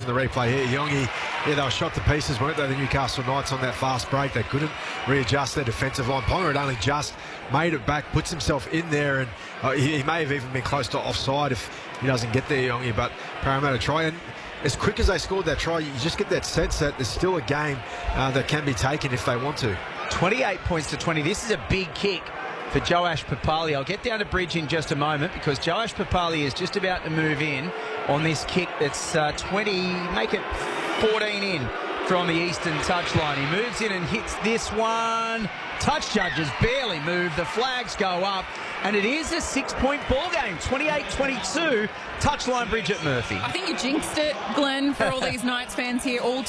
watching the replay here. Yongi, they were shot to pieces, weren't they, the Newcastle Knights on that fast break. They couldn't readjust their defensive line. Ponga had only just made it back, puts himself in there, and he may have even been close to offside if he doesn't get there, Yongi. But Parramatta try, and as quick as they scored that try, you just get that sense that there's still a game that can be taken if they want to. 28 points to 20. This is a big kick for Joash Papali. I'll get down to Bridge in just a moment because Joash Papali is just about to move in on this kick that's 20, make it 14 in from the eastern touchline. He moves in and hits this one. Touch judges barely move. The flags go up, and it is a 6-point ball game. 28-22. Touchline, Bridget Murphy. I think you jinxed it, Glenn, for all these Knights fans here. All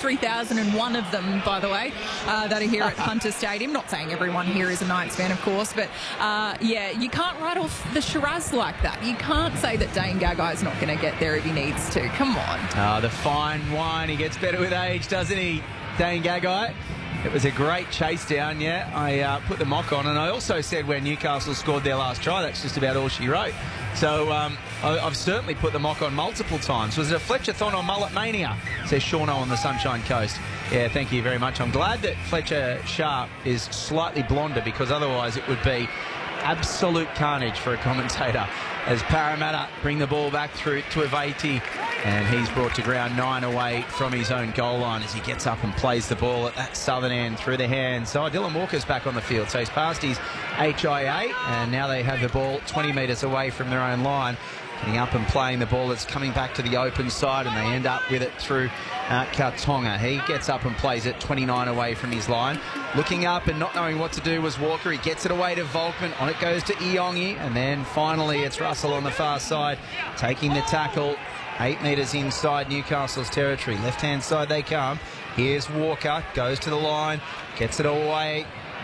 23,001 of them, by the way, that are here at Hunter Stadium. Not saying everyone here is a Knights fan, of course, but yeah, you can't write off the Shiraz like that. You can't say that Dane Gagai is not going to get there if he needs to. Come on. The fine wine. He gets better with age, doesn't he, Dane Gagai? It was a great chase down, yeah. I put the mock on, and I also said when Newcastle scored their last try, that's just about all she wrote. So I've certainly put the mock on multiple times. Was it a Fletcher-thon or mullet mania? Says Shauno on the Sunshine Coast. Yeah, thank you very much. I'm glad that Fletcher Sharp is slightly blonder because otherwise it would be absolute carnage for a commentator as Parramatta bring the ball back through to Avati, and he's brought to ground 9 away from his own goal line as he gets up and plays the ball at that southern end through the hands. So Dylan Walker's back on the field, so he's passed his HIA, and now they have the ball 20 metres away from their own line. Getting up and playing the ball that's coming back to the open side, and they end up with it through Kautonga. He gets up and plays it 29 away from his line. Looking up and not knowing what to do was Walker. He gets it away to Volkman. On it goes to Iongi, and then finally it's Russell on the far side taking the tackle 8 metres inside Newcastle's territory. Left-hand side they come. Here's Walker, goes to the line, gets it away.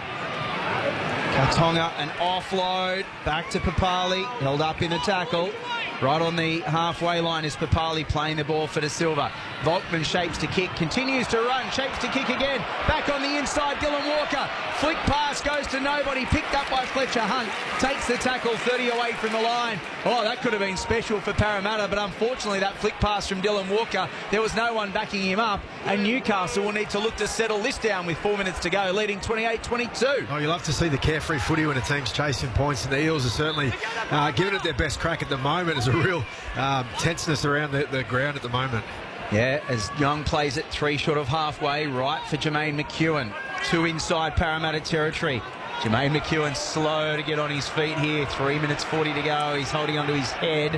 Kautonga, an offload, back to Papali, held up in the tackle. Right on the halfway line is Papali playing the ball for De Silva. Volkman shapes to kick, continues to run, shapes to kick again. Back on the inside, Dylan Walker. Flick pass goes to nobody, picked up by Fletcher Hunt. Takes the tackle 30 away from the line. Oh, that could have been special for Parramatta, but unfortunately that flick pass from Dylan Walker, there was no one backing him up, and Newcastle will need to look to settle this down with 4 minutes to go, leading 28-22. Oh, you love to see the carefree footy when a team's chasing points, and the Eels are certainly giving it their best crack at the moment. There's a real tenseness around the ground at the moment. Yeah, as Young plays it 3 short of halfway, right for Jermaine McEwen. 2 inside Parramatta territory. Jermaine McEwen slow to get on his feet here. 3 minutes 40 to go. He's holding onto his head.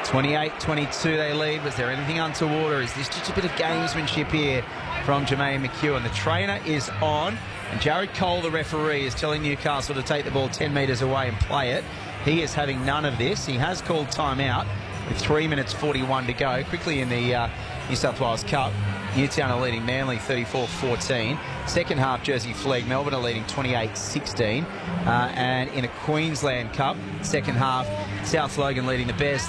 28-22 they lead. Was there anything untoward, or is this just a bit of gamesmanship here from Jermaine McEwen? The trainer is on, and Jared Cole, the referee, is telling Newcastle to take the ball 10 metres away and play it. He is having none of this. He has called timeout with 3 minutes 41 to go. Quickly in the New South Wales Cup, Newtown are leading Manly 34-14. Second half, Jersey Flegg, Melbourne are leading 28-16. And in a Queensland Cup, second half, South Logan leading the Bears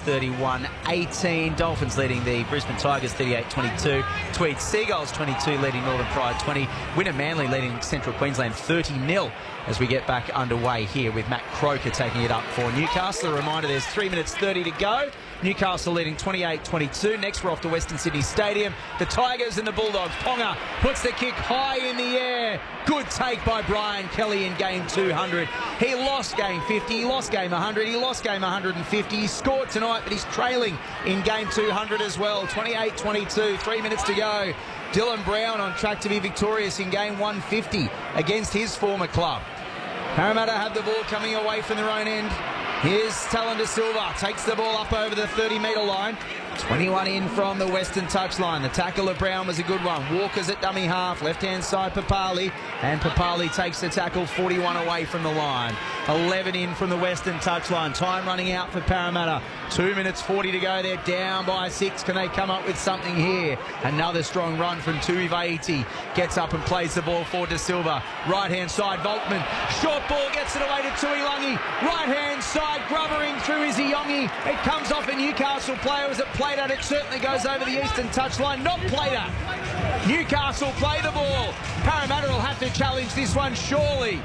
31-18. Dolphins leading the Brisbane Tigers 38-22. Tweed Seagulls 22 leading Northern Pride 20. Winner Manly leading Central Queensland 30-0 as we get back underway here with Matt Croker taking it up for Newcastle. A reminder, there's 3 minutes 30 to go. Newcastle leading 28-22. Next we're off to Western Sydney Stadium. The Tigers and the Bulldogs. Ponga puts the kick high in the air. Good take by Brian Kelly in game 200. He lost game 50, he lost game 100, he lost game 150. He scored tonight, but he's trailing in game 200 as well. 28-22, 3 minutes to go. Dylan Brown on track to be victorious in game 150 against his former club. Parramatta have the ball coming away from their own end. Here's Talon De Silva, takes the ball up over the 30-metre line. 21 in from the western touchline. The tackle of Brown was a good one. Walker's at dummy half, left-hand side Papali, and Papali takes the tackle 41 away from the line. 11 in from the western touchline. Time running out for Parramatta. 2 minutes 40 to go. They're down by 6. Can they come up with something here? Another strong run from Tuivasa. Gets up and plays the ball for De Silva. Right-hand side, Volkman. Short ball gets it away to Tuilagi. Right-hand side, grubbering through is Iongi. It comes off a Newcastle player. Was it Plater? It certainly goes over the eastern touchline. Not Plater. Newcastle play the ball. Parramatta will have to challenge this one, surely.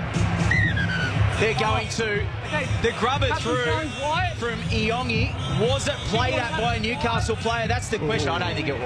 They're going to. The grubber through from Iongi. Was it played at by a Newcastle player? That's the question. I don't think it was.